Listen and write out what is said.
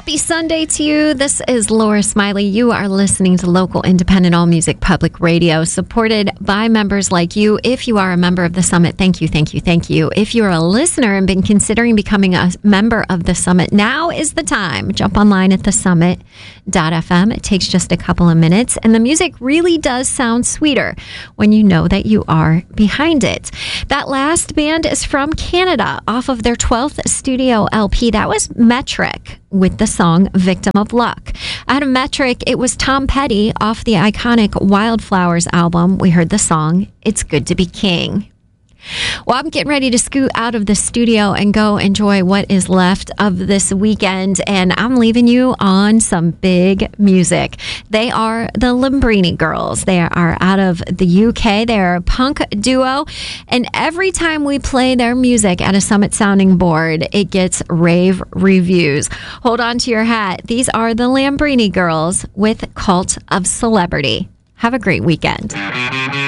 Happy Sunday to you. This is Laura Smiley. You are listening to local independent all music public radio, supported by members like you. If you are a member of the Summit, thank you, thank you, thank you. If you're a listener and been considering becoming a member of the Summit, now is the time. Jump online at thesummit.fm. It takes just a couple of minutes, and the music really does sound sweeter when you know that you are behind it. That last band is from Canada, off of their 12th studio LP. That was Metric, with the song Victim of Luck. Out of Metric, it was Tom Petty off the iconic Wildflowers album. We heard the song It's Good to Be King. Well, I'm getting ready to scoot out of the studio and go enjoy what is left of this weekend, and I'm leaving you on some big music. They are the Lambrini Girls. They are out of the UK. They are a punk duo, and every time we play their music at a Summit Sounding Board, it gets rave reviews. Hold on to your hat. These are the Lambrini Girls with Cult of Celebrity. Have a great weekend.